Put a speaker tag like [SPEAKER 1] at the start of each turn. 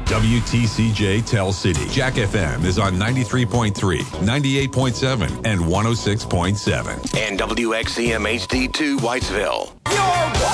[SPEAKER 1] WTCJ Tell City. Jack FM is on 93.3, 98.7, and 106.7.
[SPEAKER 2] And WXCM HD2 Whitesville.
[SPEAKER 3] You're